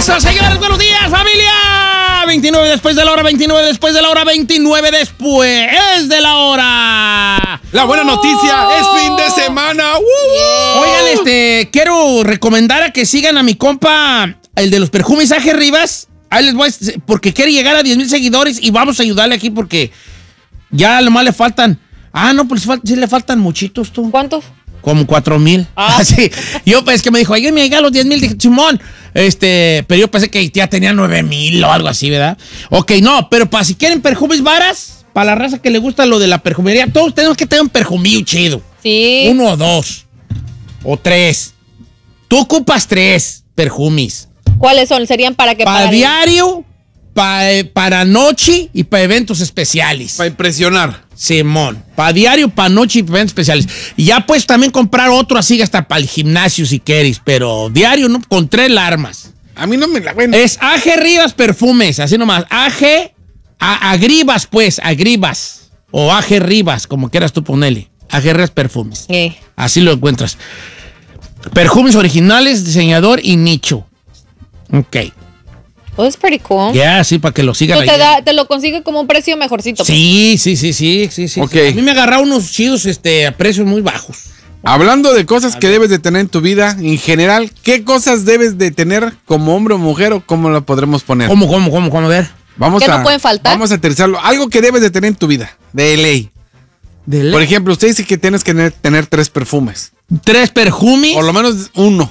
Eso, señores, buenos días, familia. 29 después de la hora, 29 después de la hora, 29 después de la hora. La buena noticia es fin de semana. Oigan, quiero recomendar a que sigan a mi compa, el de los perfumes AG Rivas. Ahí les voy porque quiere llegar a 10,000 seguidores y vamos a ayudarle aquí porque ya nomás le faltan. No, pues sí le faltan muchitos, tú. ¿Cuántos? Como 4,000. Sí. Yo pues que me dijo, ay, me llegan los 10,000. Dije, Simón. Pero yo pensé que ya tenía 9,000 o algo así, ¿verdad? Ok, no, pero para si quieren perfumes varas, para la raza que le gusta lo de la perfumería, todos tenemos que tener un perfumillo chido. Sí. 1 o 2. O 3. Tú ocupas 3 perfumes. ¿Cuáles son? ¿Serían para qué? Para diario, para noche y para eventos especiales. Para impresionar. Simón, para diario, para noche y para eventos especiales. Y ya puedes también comprar otro así hasta para el gimnasio si quieres, pero diario, ¿no? Con 3 larmas. A mí no me la ven. Es AG Rivas Perfumes, así nomás. Agribas, pues, Agribas. O AG Rivas, como quieras tú ponerle. AG Rivas Perfumes. Así lo encuentras. Perfumes originales, diseñador y nicho. Ok. Oh, it's pretty cool. Sí, para que lo sigan ahí. Te lo consigue como un precio mejorcito. Sí. Okay. A mí me agarraron unos chidos a precios muy bajos. Hablando de cosas que debes de tener en tu vida, en general, ¿qué cosas debes de tener como hombre o mujer o cómo lo podremos poner? ¿Cómo? A ver. ¿Qué no pueden faltar? Vamos a aterrizarlo. Algo que debes de tener en tu vida, de ley. Por ejemplo, usted dice que tienes que tener 3 perfumes. ¿3 perfumes? Por lo menos 1.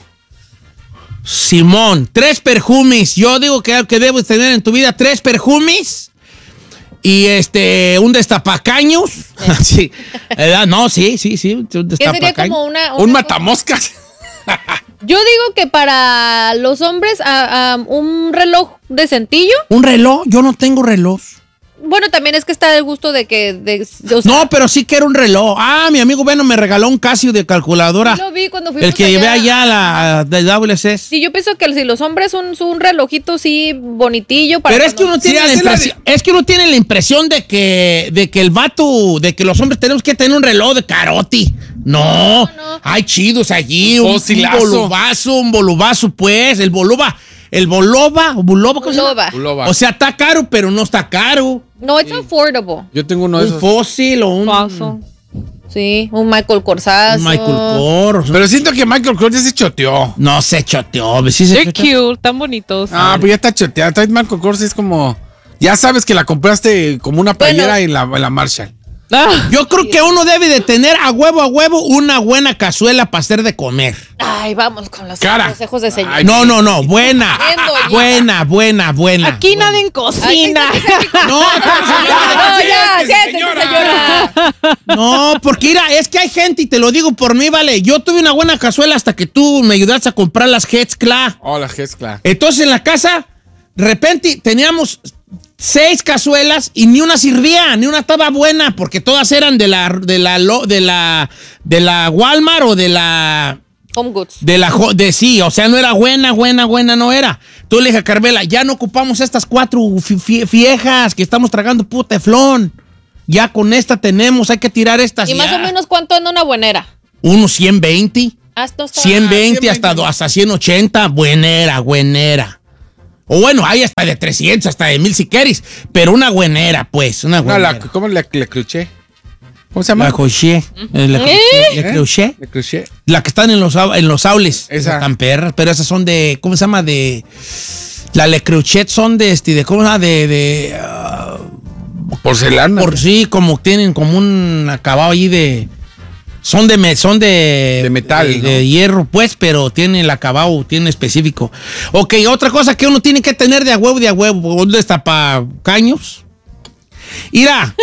Simón, 3 perfumes. Yo digo que debes tener en tu vida 3 perfumes y un destapacaños. Sí. No, sí. Un ¿Qué sería como un matamoscas? Yo digo que para los hombres un reloj decentillo. ¿Un reloj? Yo no tengo reloj. Bueno, también es que está del gusto de que... No, pero sí quiero un reloj. Mi amigo Beno me regaló un Casio de calculadora. Lo vi cuando fuimos el que llevé allá la de WC. Sí, yo pienso que si los hombres un relojito sí bonitillo para... Pero es que uno tiene la impresión de que el vato, de que los hombres tenemos que tener un reloj de Caroti. No. Hay chidos allí. Un bolubazo, pues. El boluba, ¿cómo se llama? Bulova. O sea, está caro, pero no está caro. No, it's affordable. Yo tengo uno de esos. Un fósil o un... Paso. Sí, un Michael Korsazo. Un Michael Kors. Pero siento que Michael Kors ya se choteó. No se choteó. Sí Qué cute, tan bonitos. Pues ya está choteado. Michael Kors es como... Ya sabes que la compraste como una playera en la Marshall. Yo creo que uno debe de tener a huevo una buena cazuela para hacer de comer. Ay, vamos con los consejos de señor. Ay, no, buena. Buena. Aquí nadie cocina. Señora. No, porque mira, es que hay gente, y te lo digo por mí, vale. Yo tuve una buena cazuela hasta que tú me ayudaste a comprar las Hetzkla. Las Hetzkla. Entonces en la casa, de repente teníamos 6 cazuelas y ni una servía, ni una estaba buena, porque todas eran de la Walmart o de la Home Goods. Sí, o sea, no era buena, no era. Tú le dije a Carmela, ya no ocupamos estas 4 viejas que estamos tragando puta teflón. Ya con esta tenemos, hay que tirar estas. ¿Y más o menos cuánto anda una buenera? Unos 120. 120 hasta 180, buenera. O bueno, hay hasta de 300, hasta de 1,000 si quieres. Pero una buenera, pues. ¿Cómo le cruché? ¿Cómo se llama? La crochet. Le crochet. La que están en los aules. Esa. Tan perras, pero esas son de... ¿Cómo se llama? La Le Crochet son de ¿cómo se llama? Porcelana. Sí, como tienen como un acabado ahí de... Son de metal. De hierro, pues, pero tiene el acabado, tiene específico. Ok, otra cosa que uno tiene que tener de a huevo. ¿Dónde está para caños? Mira.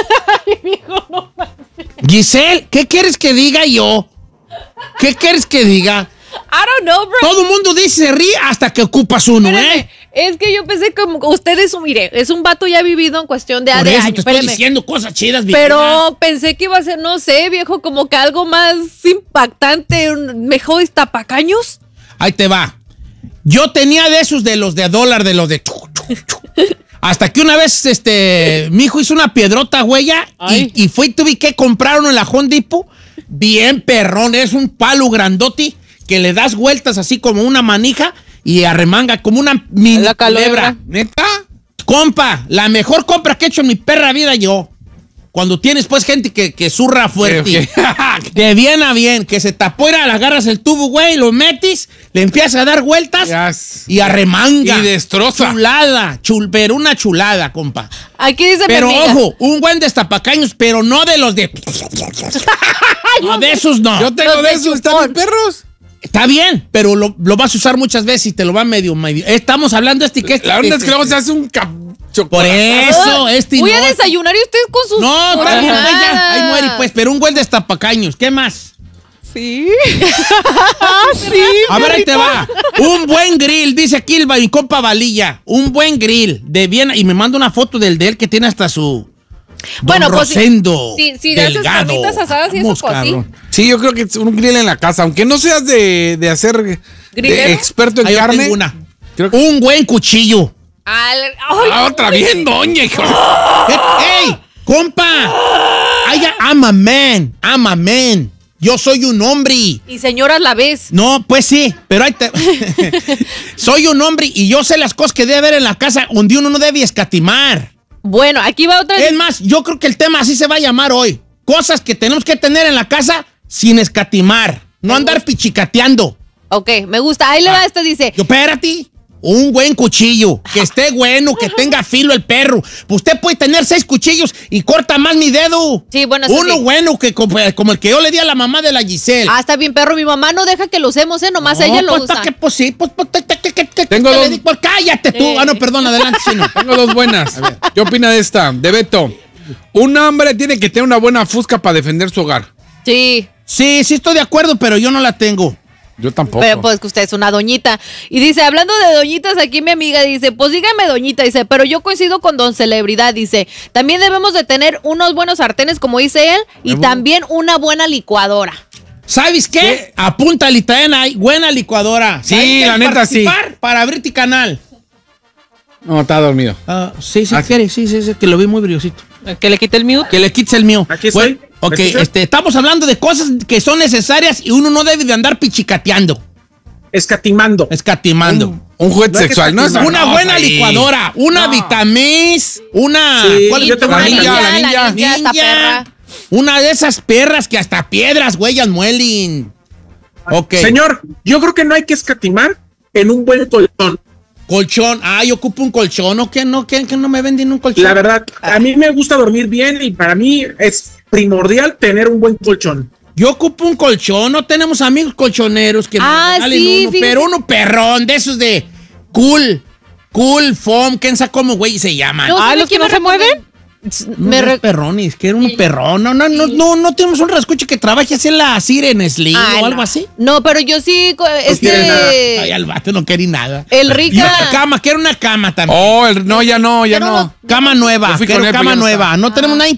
Giselle, ¿qué quieres que diga yo? ¿Qué quieres que diga? I don't know, bro. Todo el mundo dice se ríe hasta que ocupas uno, Espérame, es que yo pensé como ustedes, mire, es un vato ya vivido en cuestión de Por años. eso te estoy diciendo cosas chidas, vieja. Pero pensé que iba a ser, no sé, viejo, como que algo más impactante, mejor tapacaños. Ahí te va. Yo tenía de esos de los de dólar, de los de... Hasta que una vez, mi hijo hizo una piedrota, huella, y tuve que comprar uno en la Home Depot. Bien perrón, es un palo grandote que le das vueltas así como una manija y arremanga como una mini La culebra. culebra. ¿Neta? Compa, la mejor compra que he hecho en mi perra vida yo. Cuando tienes pues gente que zurra fuerte. De bien a bien, que se tapó, le agarras el tubo, güey, lo metes, le empiezas a dar vueltas y arremanga. Y destroza. Chulada, pero una chulada, compa. Aquí dice Pero mi amiga. ojo, un buen destapacaños, pero no de los de... No, de esos no. Yo tengo Los de de esos, chupón. ¿están mis perros? Está bien, pero lo vas a usar muchas veces y te lo va medio. Estamos hablando de que La verdad es que luego se hace un Por eso, Voy a desayunar y usted con sus... No, está bien, pues, ya. hormonas. Ahí muere, pues, pero un buen destapacaños. ¿Qué más? Sí. Sí. A ver, ahí te va. Un buen grill, dice aquí mi compa Valilla. Un buen grill de Viena. Y me manda una foto del de él que tiene hasta su. Bueno, Don pues, Rosendo. si haces Delgado. carnitas asadas y eso, Vamos, pues sí. cabrón. Sí, yo creo que es un grill en la casa. Aunque no seas de hacer ¿Grillero? experto en Ahí yo carne. tengo una. Creo que... Un buen cuchillo. Ay, otra bien, doña, hijo. ¡Ey! ¡Compa! I'm a man. I'm a man. Yo soy un hombre. y señora a la vez. No, pues sí, pero ahí te... Soy un hombre y yo sé las cosas que debe haber en la casa donde uno no debe escatimar. Bueno, aquí va otra. Es más, yo creo que el tema así se va a llamar hoy. Cosas que tenemos que tener en la casa sin escatimar. No andar pichicateando. Ok, me gusta. Ahí le va esta, dice. Yo, espérate. Un buen cuchillo, que esté bueno, que tenga filo el perro. Pues usted puede tener 6 cuchillos y corta más mi dedo. Sí, bueno, eso uno sí. bueno, que como el que yo le di a la mamá de la Giselle. Ah, está bien, perro. Mi mamá no deja que lo usemos, Nomás ella lo pues, usa. ¿para qué? Pues sí, pues, Tengo te dos. le di- pues, cállate tú. Ah, no, perdón, adelante, chino. Tengo dos buenas. ¿Qué opina de esta? De Beto. Un hombre tiene que tener una buena fusca para defender su hogar. Sí. Sí, sí estoy de acuerdo, pero yo no la tengo. Yo tampoco. Pero pues que usted es una doñita. Y dice, hablando de doñitas, aquí mi amiga dice, pues dígame doñita, dice, pero yo coincido con don Celebridad, dice, también debemos de tener unos buenos sartenes, como dice él, y también una buena licuadora. ¿Sabes qué? Apúntale también ahí, buena licuadora. Sí, ¿Sabes qué? la neta, sí. Participar para abrirte canal. No, está dormido. Sí, quiere, sí, que lo vi muy briosito. Que le quite el mute. Que le quites el mío. Aquí estoy. Bueno, ok, ¿Me escuchas? estamos hablando de cosas que son necesarias y uno no debe de andar pichicateando, Escatimando. escatimando. Un juguete No hay que sexual. No es escatimar. Una buena ahí. licuadora, una Vitamix, una... Sí, ¿cuál es yo otra? tengo La una ninja, ninja. la ninja. esta perra. Una de esas perras que hasta piedras, huellas, muelen. Ok. Señor, yo creo que no hay que escatimar en un buen colchón. Colchón. Yo ocupo un colchón. ¿O qué no? ¿Que no me venden un colchón? La verdad, a mí me gusta dormir bien y para mí es primordial tener un buen colchón. Yo ocupo un colchón. No tenemos amigos colchoneros que Ah, nos regalen sí, uno, fíjese. pero uno perrón, de esos de cool foam, quién sabe cómo, güey, se llaman. No, ¿sabe ¿los que quién no me se mueven? Me re- perrones, que era un perrón. No tenemos un rascuche que trabaje así en la Siren Slim o algo así. No, pero yo sí, quiere nada. Ay, al vato no quería nada. el Y rica. una cama, quiero una cama también. Oh, no, ya no. Cama nueva, Yo fui quiero con él, cama pero ya no nueva. está. ¿No tenemos nadie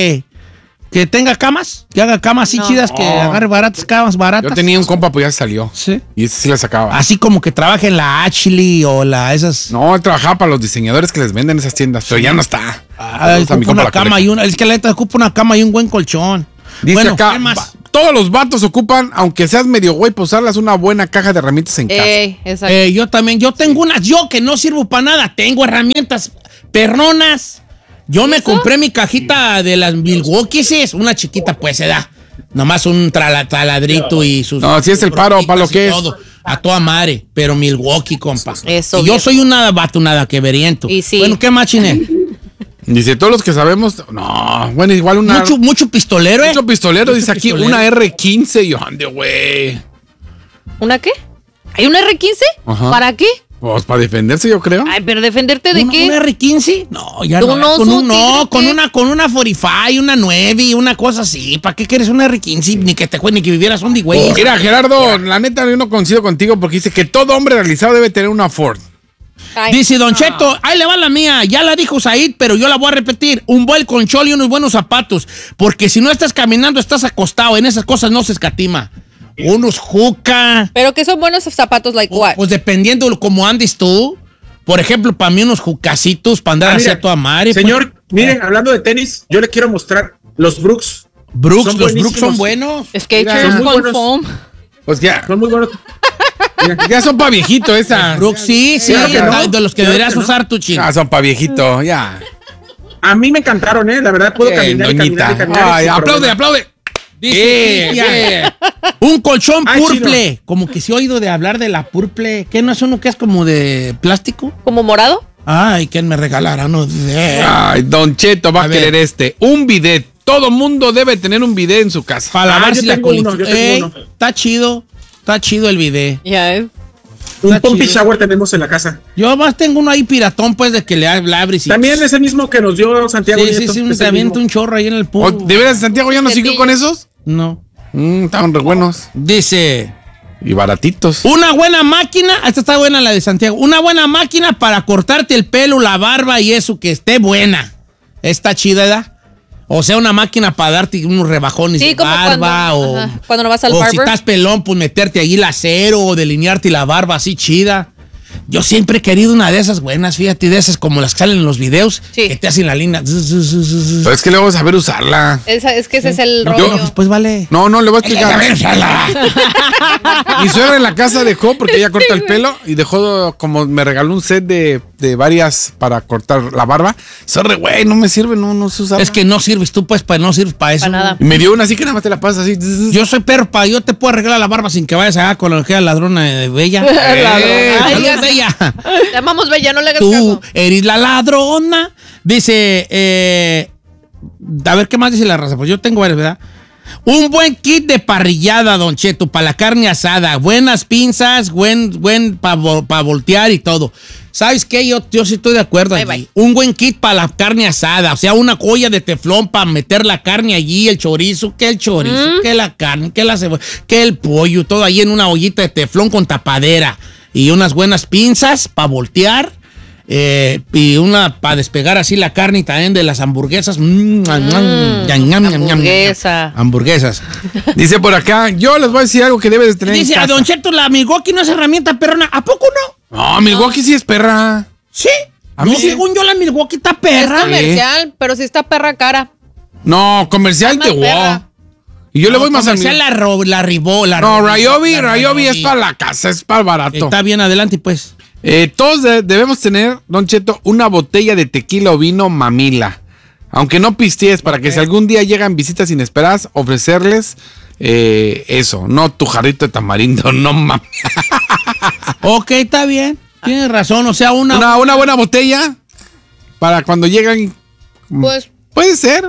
que tenga camas? Que haga camas así No. chidas, que No. agarre camas baratas. Yo tenía un compa, pues ya salió. Sí. Y ese sí la sacaba. Así como que trabaje en la Ashley o esas. No, él trabajaba para los diseñadores que les venden esas tiendas, pero ya no está. Saludos a mi Ocupa compa una la cama colecta. y una. Es que la neta ocupa una cama y un buen colchón. Dice Bueno, acá, ¿qué más? todos los vatos ocupan, aunque seas medio güey, pues usarlas una buena caja de herramientas en casa. Exacto. Yo también, yo tengo unas, yo que no sirvo para nada, tengo herramientas perronas. Yo me compré mi cajita de las Milwaukee, sí, es una chiquita, pues se da. Nomás un taladrito y sus. No, si es el paro, para lo y que es. todo, a toda madre, pero Milwaukee, compa. Eso, y yo viejo. soy un nada vato, nada que veriento. Y sí. Bueno, ¿qué más, Chinel? Dice, todos los que sabemos, no, bueno, igual una... Mucho pistolero, mucho pistolero, dice aquí, pistolero. una R15, yo ande, güey. ¿Una qué? ¿Hay una R15? Ajá. ¿Para qué? Pues para defenderse, yo creo. Ay, pero defenderte de qué. ¿Un R15? No, ya Tú no. no, Con su un, no, tigre, con una 45, una 9, una cosa así. ¿Para qué quieres una R15? Ni que te ni que vivieras un güey. Mira, Gerardo, la neta yo no coincido contigo porque dice que todo hombre realizado debe tener una Ford. Ay, Dice Don Cheto, ahí le va la mía, ya la dijo Said, pero yo la voy a repetir. Un buen colchón y unos buenos zapatos. Porque si no estás caminando, estás acostado. En esas cosas no se escatima. Unos juca. pero que son buenos zapatos, like what? Pues dependiendo de cómo andes tú. Por ejemplo, para mí unos jucacitos para andar así mira, a toda madre. Señor, pues. miren, hablando de tenis, yo le quiero mostrar los Brooks. Brooks, son los Brooks son buenísimos. buenos. Skechers Son muy con buenos. foam. Pues ya. Son muy buenos. Ya son pa' viejito esa. Brooks, sí, no. de los que deberías usar tu chico. Son pa' viejito, ya. A mí me encantaron, la verdad, puedo caminar y caminar y caminar. Ay, aplaude. Dice, un colchón purple. Como que se ha oído de hablar de la purple. ¿Qué no es uno que es como de plástico? ¿Como morado? Ay, ¿quién me regalará? No sé. Ay, Don Cheto va a querer un bidet. Todo mundo debe tener un bidet en su casa. Para lavarse la colita. Uno. Está chido el bidet. Ya es. Un pumpy shower tenemos en la casa. Yo más tengo uno ahí piratón, pues, de que le abres. También es el mismo que nos dio Santiago. Sí, te avienta un chorro ahí en el pool. ¿De veras Santiago ya no siguió con esos? No. Estaban re buenos. Dice... Y baratitos. Una buena máquina, esta está buena la de Santiago, una buena máquina para cortarte el pelo, la barba y eso, que esté buena. Está chida, ¿verdad? O sea, una máquina para darte unos rebajones de barba cuando no vas al o barber. Si estás pelón, pues meterte ahí el acero o delinearte la barba así chida. Yo siempre he querido una de esas buenas, fíjate, de esas como las que salen en los videos, que te hacen la línea. Pero es que le vamos a saber usarla. Es que ese es el rollo. Pues vale. No, le voy a explicar. Mi suegra en la casa dejó, porque ella corta el pelo, y dejó, como me regaló un set de varias para cortar la barba. Sorry, güey, no me sirve, no se usa. Es que no sirves tú, pues, no sirves para eso. Para nada. Y me dio una así que nada más te la pasas así. Yo soy perro, yo te puedo arreglar la barba sin que vayas allá con la orejera ladrona de Bella. Ay, Bella. Te llamamos Bella, no le hagas Tú caso. eres la ladrona. Dice, a ver qué más dice la raza. Pues yo tengo varias, ¿verdad? Un buen kit de parrillada, Don Cheto, para la carne asada. Buenas pinzas, buen para voltear y todo. ¿Sabes qué? Yo sí estoy de acuerdo allí. Un buen kit para la carne asada. O sea, una olla de teflón para meter la carne allí, el chorizo, que la carne, que la cebolla, que el pollo, todo ahí en una ollita de teflón con tapadera. Y unas buenas pinzas para voltear. Y una para despegar así la carne y también de las hamburguesas. Hamburguesas. Dice por acá, yo les voy a decir algo que debes de tener. Dice, a Don Cheto, la Milwaukee no es herramienta perrona. ¿A poco no? No, Milwaukee sí es perra. ¿Sí? A mí según yo la Milwaukee está perra. Es comercial, pero sí está perra cara. No, comercial de wow. Y yo le voy más a mí. La Ribó. No, Ryobi es para la casa, es para el barato. Está bien, adelante pues. Todos debemos tener, Don Cheto, una botella de tequila o vino Mamila. Aunque no pistees, para que si algún día llegan visitas inesperadas, ofrecerles eso. No tu jarrito de tamarindo, no mames. Ok, está bien. Tienes razón, o sea, una buena botella para cuando llegan. Pues. Puede ser.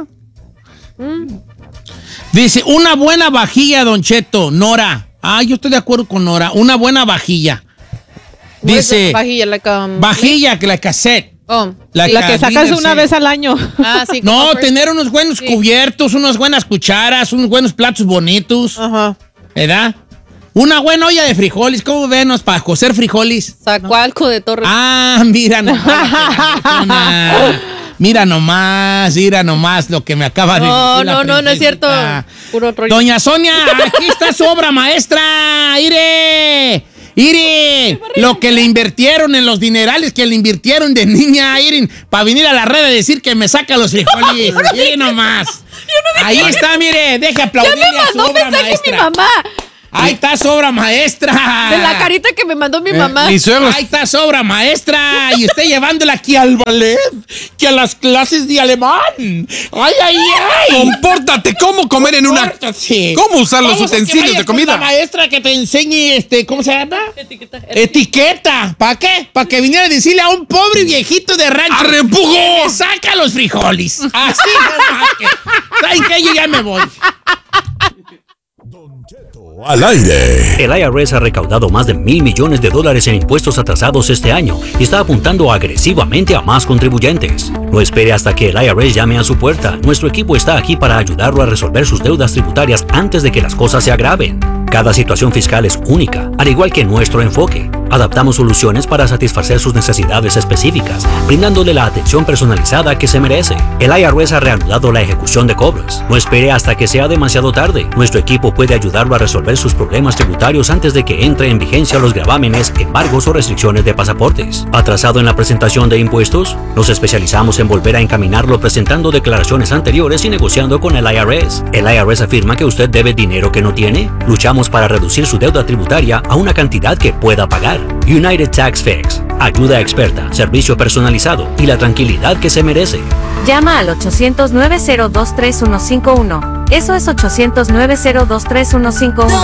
Dice, una buena vajilla, Don Cheto, Nora. Yo estoy de acuerdo con Nora. Una buena vajilla. Dice, vajilla, que la cassette. La que sacas una vez al año. Sí. No, tener unos buenos cubiertos, unas buenas cucharas, unos buenos platos bonitos. Ajá. ¿Verdad? Una buena olla de frijoles, ¿cómo venos para cocer frijoles? Zacualco de Torres. Mira nomás. Mira nomás lo que me acaba de decir. No es cierto. Puro rollo. Doña Sonia, aquí está su obra maestra. ¡Ire! Lo que le invirtieron en los dinerales que le invirtieron de niña, Irin, para venir a la red a decir que me saca los frijoles. Mire nomás. Ahí está, mire, deje aplaudirle a su obra maestra. Mi mamá. Ahí está su obra maestra. De la carita que me mandó mi mamá. Mi suegro. Ahí está su obra maestra. Y usted llevándola aquí al ballet, que a las clases de alemán. ¡Ay! Compórtate, ¿cómo comer en una? ¿Cómo usar los utensilios de comida? La maestra que te enseñe, ¿cómo se llama? Etiqueta. ¿Para qué? Para que viniera a decirle a un pobre viejito de rancho. ¡Arrempujó! Saca los frijoles. Así nomás que. ¿Saben qué? Yo ya me voy. Al aire. El IRS ha recaudado más de $1,000 millones en impuestos atrasados este año y está apuntando agresivamente a más contribuyentes. No espere hasta que el IRS llame a su puerta. Nuestro equipo está aquí para ayudarlo a resolver sus deudas tributarias antes de que las cosas se agraven. Cada situación fiscal es única, al igual que nuestro enfoque. Adaptamos soluciones para satisfacer sus necesidades específicas, brindándole la atención personalizada que se merece. El IRS ha reanudado la ejecución de cobros. No espere hasta que sea demasiado tarde. Nuestro equipo puede ayudarlo a resolver sus problemas tributarios antes de que entre en vigencia los gravámenes, embargos o restricciones de pasaportes. ¿Atrasado en la presentación de impuestos? Nos especializamos en volver a encaminarlo presentando declaraciones anteriores y negociando con el IRS. ¿El IRS afirma que usted debe dinero que no tiene? Luchamos para reducir su deuda tributaria a una cantidad que pueda pagar. United Tax Fix. Ayuda experta, servicio personalizado y la tranquilidad que se merece. Llama al 800-902-3151. Eso es 800-902-3151.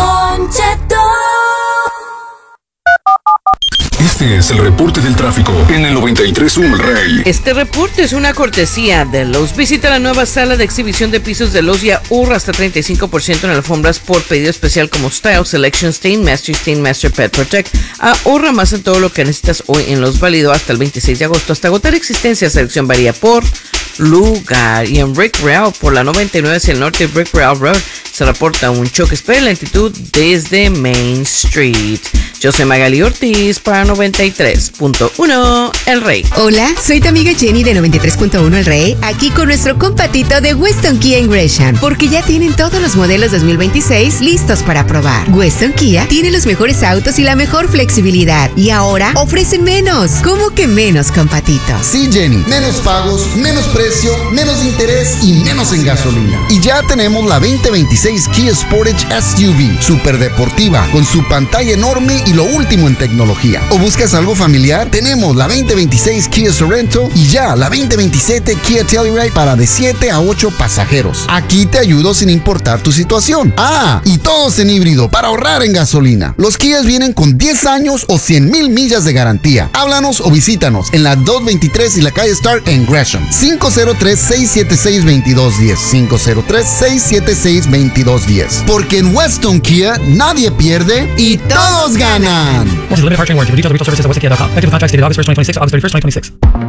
Este es el reporte del tráfico en el 93.1 El Rey. Este reporte es una cortesía de Lowe's. Visita la nueva sala de exhibición de pisos de Lowe's y ahorra hasta 35% en alfombras por pedido especial como Style, Selection, Stainmaster, Pet Protect. Ahorra más en todo lo que necesitas hoy en Lowe's, válido hasta el 26 de agosto. Hasta agotar existencia, selección varía por lugar. Y en Brick Rail, por la 99 hacia el norte de Brick Rail Road, se reporta un choque. Espera lentitud desde Main Street. Yo soy Magali Ortiz para 93.1 El Rey. Hola, soy tu amiga Jenny de 93.1 El Rey, aquí con nuestro compatito de Weston Kia en Gresham, porque ya tienen todos los modelos 2026 listos para probar. Weston Kia tiene los mejores autos y la mejor flexibilidad, y ahora ofrecen menos. ¿Cómo que menos, compatito? Sí, Jenny, menos pagos, menos precio, menos interés y menos en gasolina. Y ya tenemos la 2026 Kia Sportage SUV, super deportiva, con su pantalla enorme y lo último en tecnología. ¿O buscas algo familiar? Tenemos la 2026 Kia Sorento y ya la 2027 Kia Telluride para de 7 a 8 pasajeros. Aquí te ayudo sin importar tu situación. Y todos en híbrido para ahorrar en gasolina. Los Kias vienen con 10 años o 100,000 millas de garantía. Háblanos o visítanos en la 223 y la calle Stark en Gresham. 503-676-2210. 503-676-2210. Porque en Weston Kia nadie pierde y todos ganan. Limited parking warranty. For details, retail services at westkia.com. Effective contract dated August 1st, 2026 to August 31st, 2026.